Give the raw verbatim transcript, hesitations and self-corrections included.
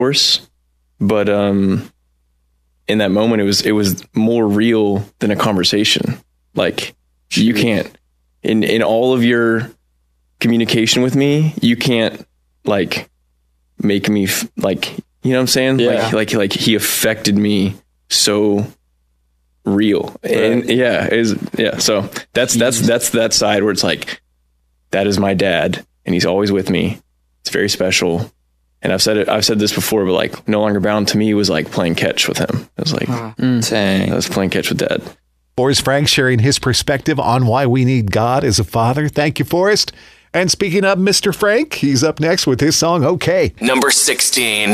course, but um, in that moment, it was it was more real than a conversation. Like you can't in in all of your communication with me, you can't like make me f- like you know what I'm saying? Yeah. Like like like he affected me so real, right. And yeah, is yeah. So that's that's that's that side where it's like that is my dad, and he's always with me. It's very special. And I've said it, I've said this before, but like No Longer Bound to me was like playing catch with him. It was like, mm. Dang. I was playing catch with dad. Forrest Frank sharing his perspective on why we need God as a father. Thank you, Forrest. And speaking of Mister Frank, he's up next with his song, Okay. Number sixteen.